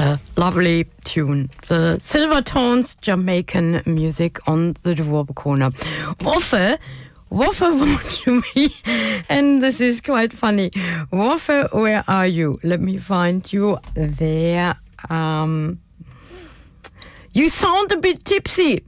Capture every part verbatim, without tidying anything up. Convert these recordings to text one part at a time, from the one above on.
a lovely tune. The Silvertones, Jamaican music on the Duopo Corner. Woffe, Woffe wrote to me, and this is quite funny. Woffe, where are you? Let me find you there. Um, you sound a bit tipsy.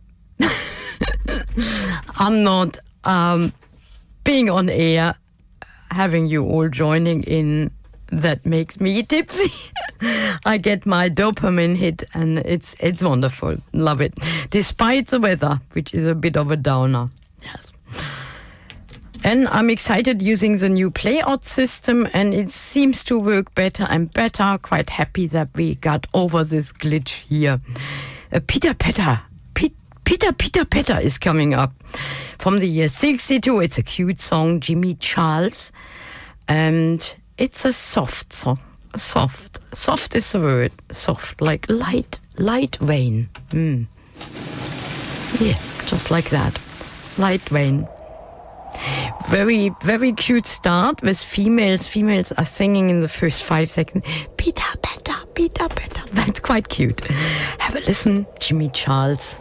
I'm not. Um, being on air, having you all joining in, that makes me tipsy. I get my dopamine hit, and it's it's wonderful. Love it. Despite the weather, which is a bit of a downer. Yes. And I'm excited using the new playout system, and it seems to work better and better. Quite happy that we got over this glitch here. Uh, Peter Petter. Pete, Peter Peter Petter is coming up. From the year sixty-two, it's a cute song, Jimmy Charles. And it's a soft song. Soft. Soft is the word. Soft, like light, light vein. Mm. Yeah, just like that. Light vein. Very, very cute start with females. Females are singing in the first five seconds. Peter Petter, Peter Petter. That's quite cute. Have a listen, Jimmy Charles.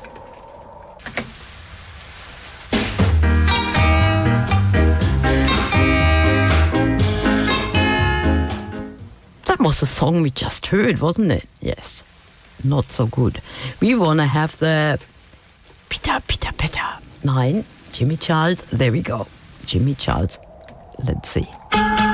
That was the song we just heard, wasn't it? Yes. Not so good. We want to have the Peter, Peter, Petter. Nine. Jimmy Charles. There we go. Jimmy Charles. Let's see.